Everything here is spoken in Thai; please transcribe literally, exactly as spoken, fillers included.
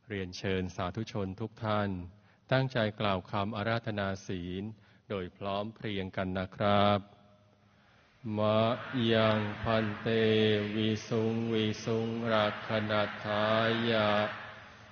เรียนเชิญสาธุชนทุกท่านตั้งใจกล่าวคำอาราธนาศีลโดยพร้อมเพรียงกันนะครับมะยังพันเตวิสุงวิสุงรักขณทายะ